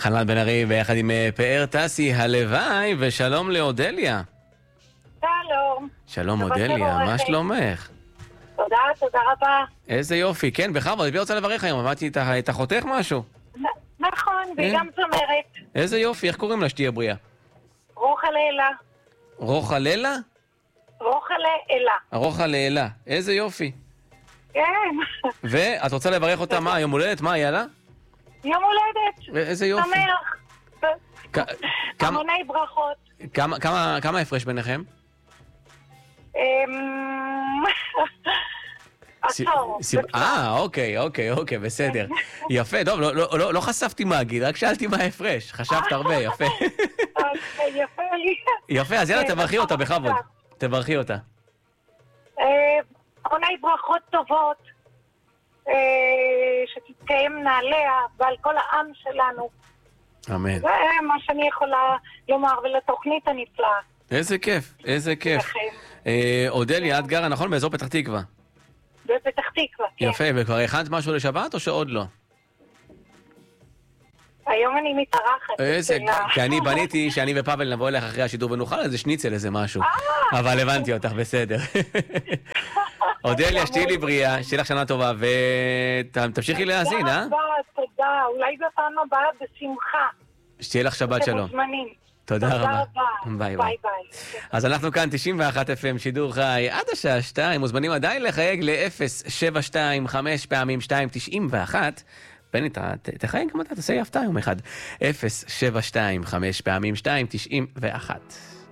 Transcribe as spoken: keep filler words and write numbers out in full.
חנן בן ארי ביחד עם פאר טסי, הלוואי, ושלום לאודליה. שלום. שלום אודליה, מה שלומך? תודה, תודה רבה. איזה יופי, כן, בכבוד, אני רוצה לברך היום, אמרתי את אחותך משהו? נכון, והיא גם זמרת. איזה יופי, איך קוראים לה שתהיה בריאה? רוחלה אלה. רוחלה? רוחלה אלה. רוחלה אלה, איזה יופי. כן. ואת רוצה לברך אותה מה, יום הולדת? מה היה לה? יום הולדת. איזה יופי. שמח. המוני ברכות. כמה הפרש ביניכם? עשור. אה, אוקיי, אוקיי, אוקיי, בסדר. יפה, טוב, לא חשפתי מה הגיד, רק שאלתי מה ההפרש. חשבת הרבה, יפה. יפה לי. יפה, אז יאללה, תברכי אותה בכבוד. תברכי אותה. המוני ברכות טובות, שתתקיימנה עליה ועל כל העם שלנו. אמן. זה מה שאני יכולה לומר, ולתוכנית הנפלאה. איזה כיף, איזה כיף. אודליה, את גרה, נכון? באזור פתח תקווה. בפתח תקווה, כן. יפה, וכבר הכנת משהו לשבת או שעוד לא? היום אני מתארחת. איזה, כי אני בניתי שאני ופאבל נבוא אליך אחרי השידור ונאכל איזה שניצל, איזה משהו. אבל הבנתי אותך, בסדר. אודליה, שתהי לי בריאה, שתהיה לך שנה טובה, ותמשיכי להאזין, אה? תודה, תודה. אולי בפעם הבאה בשמחה. שתהיה לך שבת שלום. תודה רבה. ביי ביי. אז אנחנו כאן תשעים ואחת אף אם שידור חי עד השעה שתיים, מוזמנים עדיין לחייג ל-אפס שבע שתיים חמש פעמים שתיים תשעים ואחת. בני, תחייג גם אתה, תעשה הפתעה יום אחד. אפס שבע שתיים חמש פעמים שתיים תשעים ואחת.